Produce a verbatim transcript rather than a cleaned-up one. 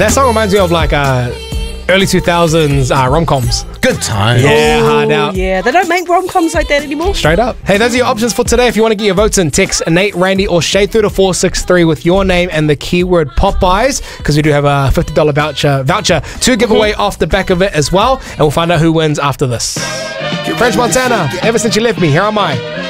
That song reminds me of like uh, early two thousands uh, rom-coms. Good time. Yeah, Ooh, hard out. Yeah, they don't make rom-coms like that anymore. Straight up. Hey, those are your options for today. If you want to get your votes in, text Nate, Randy, or Shay through to four six three with your name and the keyword Popeyes, because we do have a fifty dollars voucher voucher to give away off the back of it as well. And we'll find out who wins after this. French Montana, Ever Since You Left Me, Here Am I.